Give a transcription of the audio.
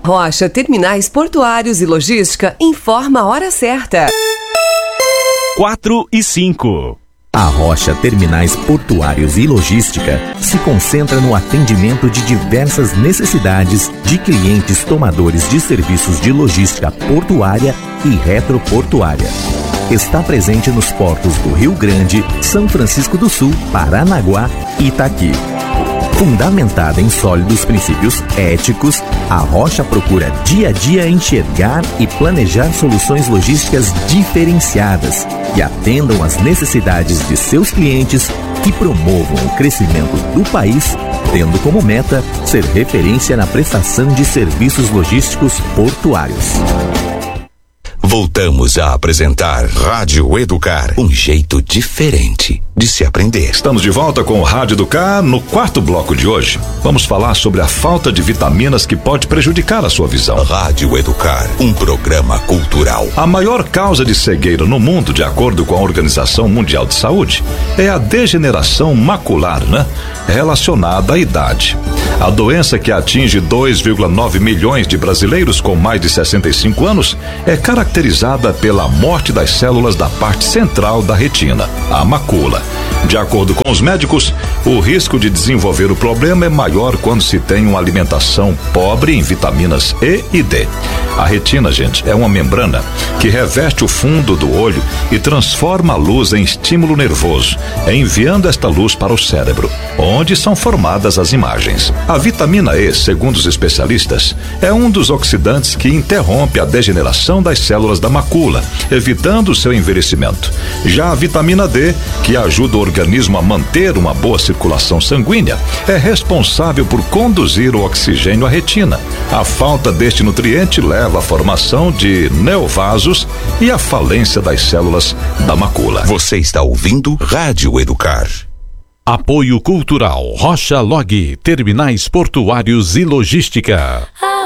Rocha Terminais Portuários e Logística informa a hora certa. 4:05. A Rocha Terminais Portuários e Logística se concentra no atendimento de diversas necessidades de clientes tomadores de serviços de logística portuária e retroportuária. Está presente nos portos do Rio Grande, São Francisco do Sul, Paranaguá e Itaqui. Fundamentada em sólidos princípios éticos, a Rocha procura dia a dia enxergar e planejar soluções logísticas diferenciadas que atendam às necessidades de seus clientes e promovam o crescimento do país, tendo como meta ser referência na prestação de serviços logísticos portuários. Voltamos a apresentar Rádio Educar, um jeito diferente de se aprender. Estamos de volta com o Rádio Educar. No quarto bloco de hoje, vamos falar sobre a falta de vitaminas que pode prejudicar a sua visão. Rádio Educar, um programa cultural. A maior causa de cegueira no mundo, de acordo com a Organização Mundial de Saúde, é a degeneração macular, relacionada à idade. A doença, que atinge 2,9 milhões de brasileiros com mais de 65 anos, é caracterizada pela morte das células da parte central da retina, a macula. De acordo com os médicos, o risco de desenvolver o problema é maior quando se tem uma alimentação pobre em vitaminas E e D. A retina, gente, é uma membrana que reveste o fundo do olho e transforma a luz em estímulo nervoso, enviando esta luz para o cérebro, onde são formadas as imagens. A vitamina E, segundo os especialistas, é um dos oxidantes que interrompe a degeneração das células da macula, evitando o seu envelhecimento. Já a vitamina D, que ajuda o organismo a manter uma boa circulação sanguínea, é responsável por conduzir o oxigênio à retina. A falta deste nutriente leva à formação de neovasos e à falência das células da macula. Você está ouvindo Rádio Educar. Apoio Cultural Rocha Log, Terminais Portuários e Logística.